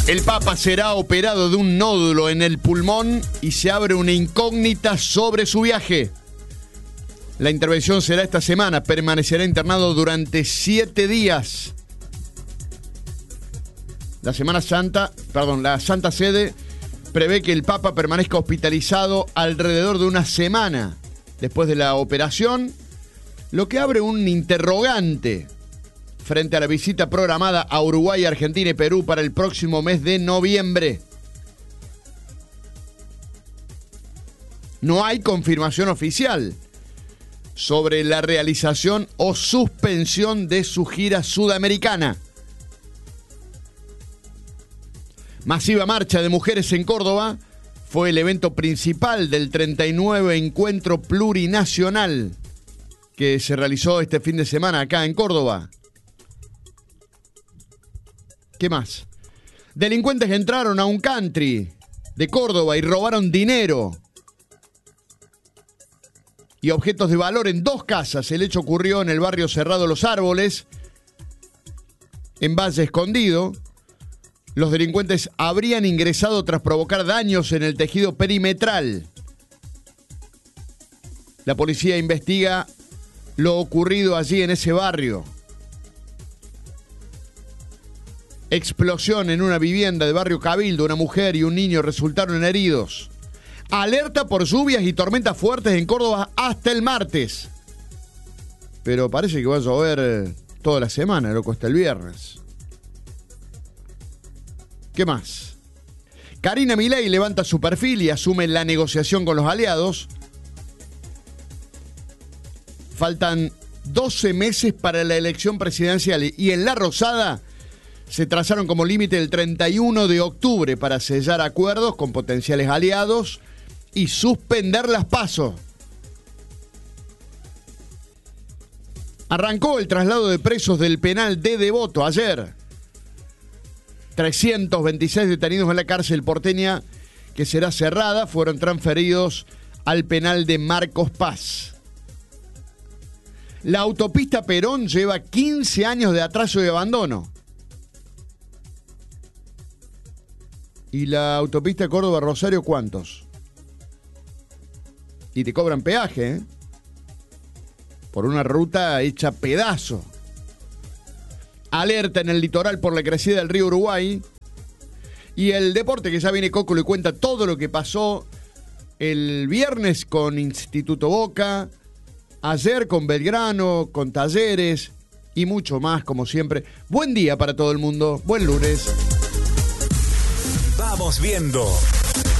El Papa será operado de un nódulo en el pulmón y se abre una incógnita sobre su viaje. La intervención será esta semana. Permanecerá internado durante 7 días. La Santa Sede prevé que el Papa permanezca hospitalizado alrededor de una semana después de la operación, lo que abre un interrogante frente a la visita programada a Uruguay, Argentina y Perú para el próximo mes de noviembre. No hay confirmación oficial sobre la realización o suspensión de su gira sudamericana. Masiva marcha de mujeres en Córdoba fue el evento principal del 39 Encuentro Plurinacional que se realizó este fin de semana acá en Córdoba. ¿Qué más? Delincuentes entraron a un country de Córdoba y robaron dinero y objetos de valor en 2 casas. El hecho ocurrió en el barrio Cerrado Los Árboles, en Valle Escondido. Los delincuentes habrían ingresado tras provocar daños en el tejido perimetral. La policía investiga lo ocurrido allí en ese barrio. Explosión en una vivienda de barrio Cabildo. Una mujer y un niño resultaron heridos. Alerta por lluvias y tormentas fuertes en Córdoba hasta el martes. Pero parece que va a llover toda la semana, loco, hasta el viernes. ¿Qué más? Karina Milei levanta su perfil y asume la negociación con los aliados. Faltan 12 meses para la elección presidencial y en La Rosada se trazaron como límite el 31 de octubre para sellar acuerdos con potenciales aliados y suspender las PASO. Arrancó el traslado de presos del penal de Devoto ayer. 326 detenidos en la cárcel porteña, que será cerrada, fueron transferidos al penal de Marcos Paz. La autopista Perón lleva 15 años de atraso y abandono. ¿Y la autopista Córdoba-Rosario cuántos? Y te cobran peaje, ¿eh? Por una ruta hecha pedazo. Alerta en el litoral por la crecida del río Uruguay. Y el deporte, que ya viene Coco y cuenta todo lo que pasó el viernes con Instituto Boca, ayer con Belgrano, con Talleres y mucho más, como siempre. Buen día para todo el mundo, buen lunes. Vamos viendo.